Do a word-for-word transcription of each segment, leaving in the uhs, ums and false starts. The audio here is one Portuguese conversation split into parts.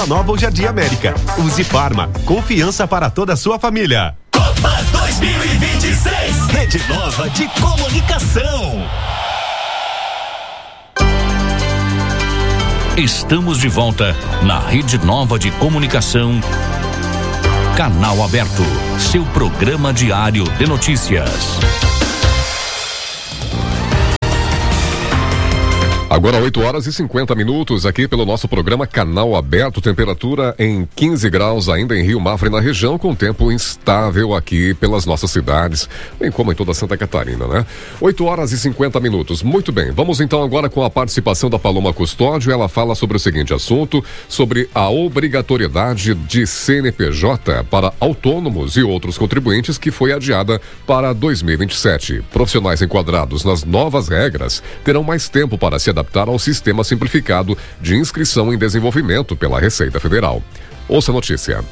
Vila Nova ou Jardim América. Use Farma, confiança para toda a sua família. Copa dois mil e vinte e seis, Rede Nova de Comunicação. Estamos de volta na Rede Nova de Comunicação. Canal Aberto, seu programa diário de notícias. Agora oito horas e cinquenta minutos aqui pelo nosso programa Canal Aberto, temperatura em quinze graus ainda em Rio Mafra e na região, com tempo instável aqui pelas nossas cidades, bem como em toda Santa Catarina, né? oito horas e cinquenta minutos, muito bem, vamos então agora com a participação da Paloma Custódio. Ela fala sobre o seguinte assunto, sobre a obrigatoriedade de C N P J para autônomos e outros contribuintes que foi adiada para dois mil e vinte e sete. Profissionais enquadrados nas novas regras terão mais tempo para se adaptar ao sistema simplificado de inscrição em desenvolvimento pela Receita Federal. Ouça a notícia.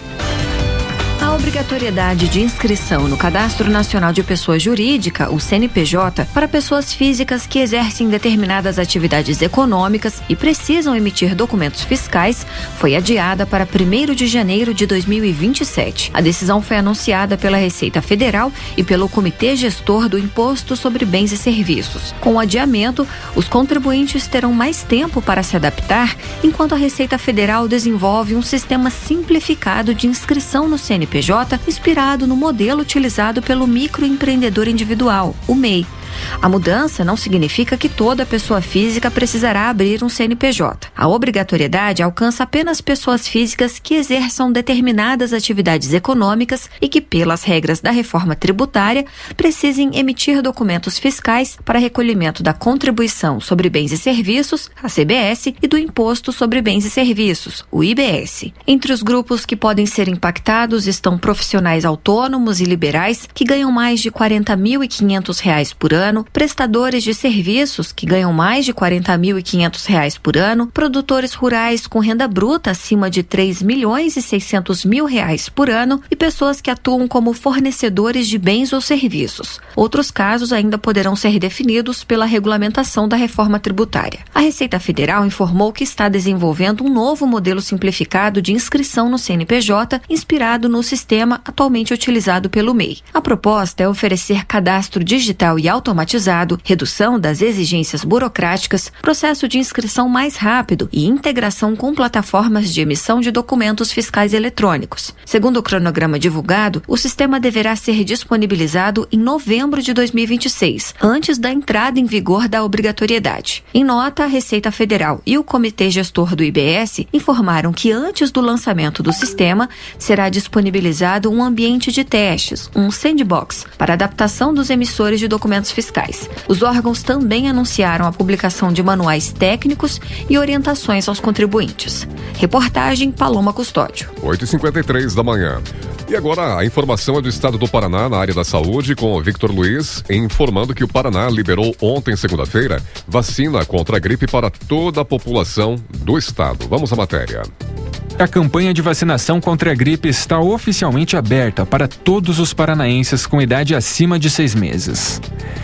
A obrigatoriedade de inscrição no Cadastro Nacional de Pessoa Jurídica, o C N P J, para pessoas físicas que exercem determinadas atividades econômicas e precisam emitir documentos fiscais, foi adiada para primeiro de janeiro de dois mil e vinte e sete. A decisão foi anunciada pela Receita Federal e pelo Comitê Gestor do Imposto sobre Bens e Serviços. Com o adiamento, os contribuintes terão mais tempo para se adaptar, enquanto a Receita Federal desenvolve um sistema simplificado de inscrição no C N P J, inspirado no modelo utilizado pelo microempreendedor individual, o M E I. A mudança não significa que toda pessoa física precisará abrir um C N P J. A obrigatoriedade alcança apenas pessoas físicas que exerçam determinadas atividades econômicas e que, pelas regras da reforma tributária, precisem emitir documentos fiscais para recolhimento da Contribuição sobre Bens e Serviços, a C B S, e do Imposto sobre Bens e Serviços, o I B S. Entre os grupos que podem ser impactados estão profissionais autônomos e liberais que ganham mais de quarenta mil e quinhentos reais por ano, prestadores de serviços que ganham mais de quarenta mil e quinhentos reais por ano, produtores rurais com renda bruta acima de três milhões e seiscentos mil reais por ano e pessoas que atuam como fornecedores de bens ou serviços. Outros casos ainda poderão ser definidos pela regulamentação da reforma tributária. A Receita Federal informou que está desenvolvendo um novo modelo simplificado de inscrição no C N P J, inspirado no sistema atualmente utilizado pelo M E I. A proposta é oferecer cadastro digital e automatizado automatizado, redução das exigências burocráticas, processo de inscrição mais rápido e integração com plataformas de emissão de documentos fiscais eletrônicos. Segundo o cronograma divulgado, o sistema deverá ser disponibilizado em novembro de dois mil e vinte e seis, antes da entrada em vigor da obrigatoriedade. Em nota, a Receita Federal e o Comitê Gestor do I B S informaram que antes do lançamento do sistema, será disponibilizado um ambiente de testes, um sandbox, para adaptação dos emissores de documentos fiscais. Fiscais. Os órgãos também anunciaram a publicação de manuais técnicos e orientações aos contribuintes. Reportagem Paloma Custódio. oito e cinquenta e três da manhã. E agora a informação é do estado do Paraná na área da saúde, com o Victor Luiz informando que o Paraná liberou ontem, segunda-feira, vacina contra a gripe para toda a população do estado. Vamos à matéria. A campanha de vacinação contra a gripe está oficialmente aberta para todos os paranaenses com idade acima de seis meses.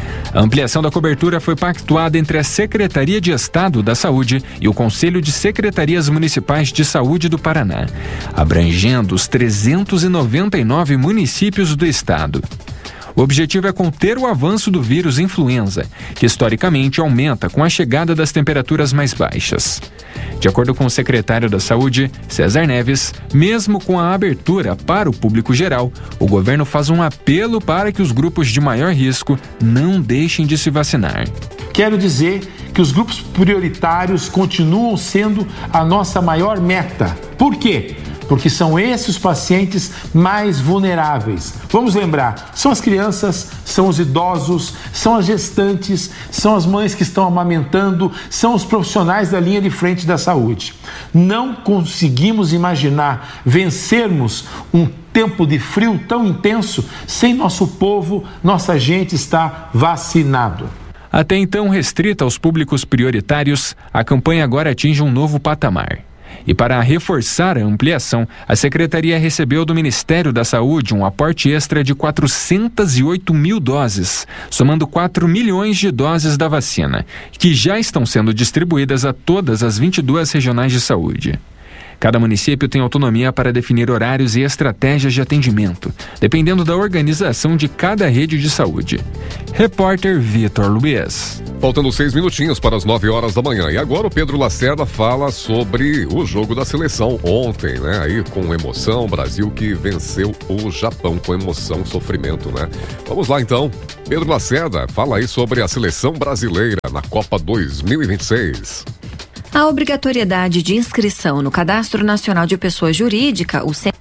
A ampliação da cobertura foi pactuada entre a Secretaria de Estado da Saúde e o Conselho de Secretarias Municipais de Saúde do Paraná, abrangendo os trezentos e noventa e nove municípios do estado. O objetivo é conter o avanço do vírus influenza, que historicamente aumenta com a chegada das temperaturas mais baixas. De acordo com o secretário da Saúde, César Neves, mesmo com a abertura para o público geral, o governo faz um apelo para que os grupos de maior risco não deixem de se vacinar. Quero dizer que os grupos prioritários continuam sendo a nossa maior meta. Por quê? Porque são esses os pacientes mais vulneráveis. Vamos lembrar, são as crianças, são os idosos, são as gestantes, são as mães que estão amamentando, são os profissionais da linha de frente da saúde. Não conseguimos imaginar vencermos um tempo de frio tão intenso sem nosso povo, nossa gente estar vacinado. Até então restrita aos públicos prioritários, a campanha agora atinge um novo patamar. E para reforçar a ampliação, a Secretaria recebeu do Ministério da Saúde um aporte extra de quatrocentas e oito mil doses, somando quatro milhões de doses da vacina, que já estão sendo distribuídas a todas as vinte e duas regionais de saúde. Cada município tem autonomia para definir horários e estratégias de atendimento, dependendo da organização de cada rede de saúde. Repórter Vitor Luiz. Faltando seis minutinhos para as nove horas da manhã. E agora o Pedro Lacerda fala sobre o jogo da seleção ontem, né? Aí com emoção, Brasil que venceu o Japão com emoção, sofrimento, né? Vamos lá então. Pedro Lacerda, fala aí sobre a seleção brasileira na Copa dois mil e vinte e seis. A obrigatoriedade de inscrição no Cadastro Nacional de Pessoa Jurídica, o C...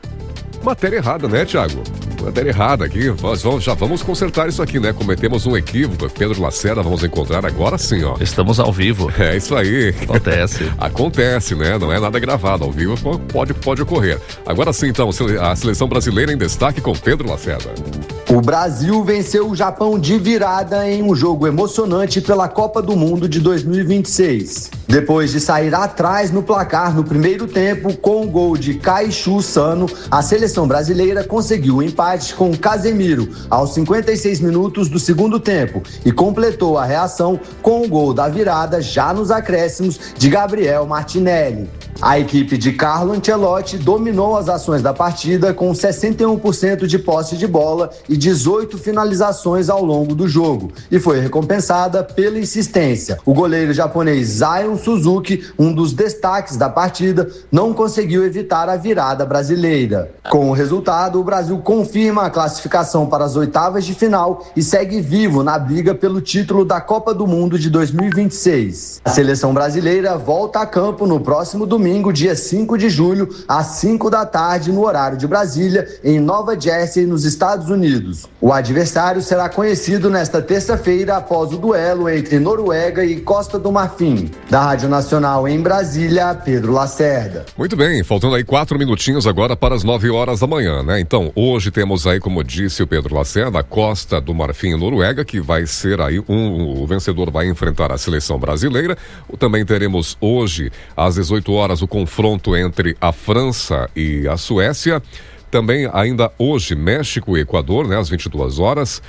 Matéria errada, né, Thiago? Matéria errada aqui. Nós vamos, já vamos consertar isso aqui, né? Cometemos um equívoco. Pedro Lacerda, vamos encontrar agora sim, ó. Estamos ao vivo. É isso aí. Acontece. Acontece, né? Não é nada gravado. Ao vivo pode, pode ocorrer. Agora sim, então, a seleção brasileira em destaque com Pedro Lacerda. O Brasil venceu o Japão de virada em um jogo emocionante pela Copa do Mundo de dois mil e vinte e seis. Depois de sair atrás no placar no primeiro tempo com o gol de Kaishu Sano, a seleção brasileira conseguiu o empate com Casemiro aos cinquenta e seis minutos do segundo tempo e completou a reação com o gol da virada já nos acréscimos de Gabriel Martinelli. A equipe de Carlo Ancelotti dominou as ações da partida com sessenta e um por cento de posse de bola e dezoito finalizações ao longo do jogo e foi recompensada pela insistência. O goleiro japonês Zion Suzuki, um dos destaques da partida, não conseguiu evitar a virada brasileira. Com o resultado, o Brasil confirma a classificação para as oitavas de final e segue vivo na briga pelo título da Copa do Mundo de dois mil e vinte e seis. A seleção brasileira volta a campo no próximo domingo, dia cinco de julho, às cinco da tarde, no horário de Brasília, em Nova Jersey, nos Estados Unidos. O adversário será conhecido nesta terça-feira após o duelo entre Noruega e Costa do Marfim. Da Rádio Nacional em Brasília, Pedro Lacerda. Muito bem, faltando aí quatro minutinhos agora para as nove horas da manhã, né? Então, hoje temos aí, como disse o Pedro Lacerda, a Costa do Marfim e Noruega, que vai ser aí um, o vencedor vai enfrentar a seleção brasileira. Também teremos hoje, às dezoito horas, o confronto entre a França e a Suécia. Também ainda hoje México e Equador, né, às vinte e duas horas.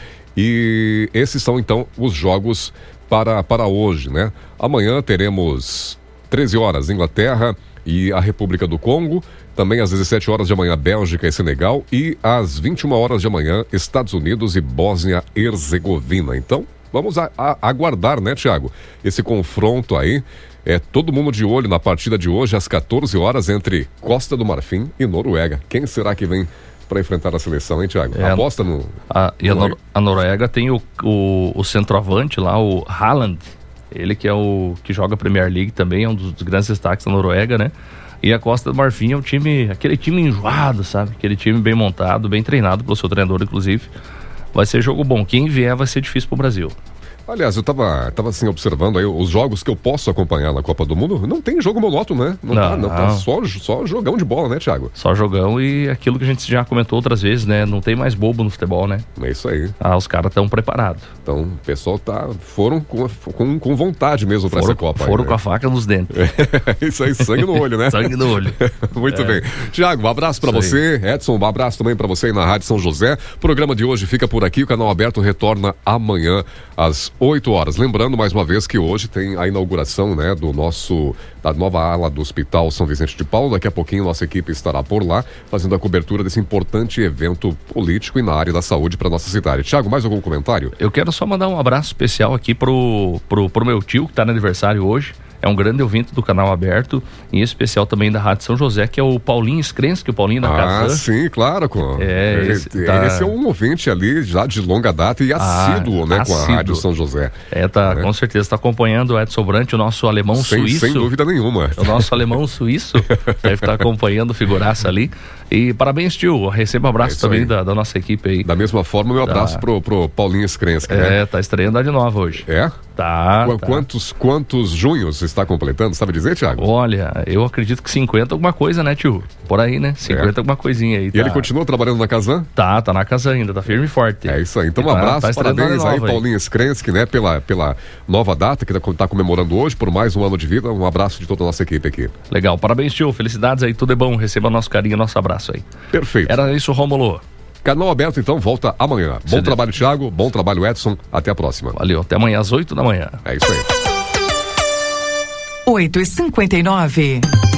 E esses são então os jogos para, para hoje, né? Amanhã teremos treze horas Inglaterra e a República do Congo. Também às dezessete horas de amanhã Bélgica e Senegal. E às vinte e uma horas de amanhã Estados Unidos e Bósnia-Herzegovina. Então vamos a, a, aguardar, né, Thiago? Esse confronto aí. É todo mundo de olho na partida de hoje às quatorze horas entre Costa do Marfim e Noruega. Quem será que vem para enfrentar a seleção, hein, Thiago? É, Aposta no... A, e a, Nor- a Noruega tem o, o, o centroavante lá, o Haaland. Ele que é o que joga a Premier League também, é um dos, dos grandes destaques da Noruega, né? E a Costa do Marfim é um time, aquele time enjoado, sabe? Aquele time bem montado, bem treinado pelo seu treinador, inclusive. Vai ser jogo bom. Quem vier vai ser difícil pro Brasil. Aliás, eu tava, tava assim, observando aí os jogos que eu posso acompanhar na Copa do Mundo. Não tem jogo monótono, né? Não, não, tá, não, não. tá só, só jogão de bola, né, Thiago? Só jogão e aquilo que a gente já comentou outras vezes, né? Não tem mais bobo no futebol, né? É isso aí. Ah, os caras estão preparados. Então, o pessoal tá, foram com, com, com vontade mesmo pra foram, essa Copa. Foram aí, com né? a faca nos dentes. É isso aí, sangue no olho, né? Sangue no olho. Muito é. bem. Thiago, um abraço pra isso você. Aí. Edson, um abraço também pra você aí na Rádio São José. O programa de hoje fica por aqui. O Canal Aberto retorna amanhã às oito horas. Lembrando mais uma vez que hoje tem a inauguração, né, do nosso, da nova ala do Hospital São Vicente de Paulo. Daqui a pouquinho nossa equipe estará por lá, fazendo a cobertura desse importante evento político e na área da saúde para nossa cidade. Thiago, mais algum comentário? Eu quero só mandar um abraço especial aqui pro, pro, pro meu tio, que tá no aniversário hoje. É um grande ouvinte do Canal Aberto, em especial também da Rádio São José, que é o Paulinho Scrensky, o Paulinho da Casa. Ah, sim, claro. Com... É, esse, tá... esse é um ouvinte ali já de longa data e assíduo, ah, né, assíduo. Com a Rádio São José. É, tá, é. Com certeza, está acompanhando o Edson Brant, o nosso alemão sem, suíço. Sem dúvida nenhuma. O nosso alemão suíço deve estar acompanhando o figuraça ali. E parabéns, tio. Receba um abraço é também da, da nossa equipe aí. Da mesma forma, meu abraço da... pro, pro Paulinho Scrensky, né? É, tá estreando a de nova hoje. É? Tá, Qu- tá. Quantos, quantos junhos está completando? Sabe dizer, Thiago? Olha, eu acredito que cinquenta alguma coisa, né, tio? Por aí, né? cinquenta é. alguma coisinha aí. E tá. ele continua trabalhando na Casan? Tá, tá na Casan ainda, tá firme e forte. É isso aí. Então, um tá, abraço, tá parabéns aí, nova, Paulinho Scrensky, né? Pela, pela nova data que tá comemorando hoje, por mais um ano de vida. Um abraço de toda a nossa equipe aqui. Legal, parabéns, tio. Felicidades aí, tudo é bom. Receba nosso carinho, nosso abraço aí. Perfeito. Era isso, Rômulo. Canal Aberto, então, volta amanhã. Bom Você trabalho, Thiago. Bom trabalho, Edson. Até a próxima. Valeu, até amanhã às oito da manhã. É isso aí. oito e cinquenta e nove.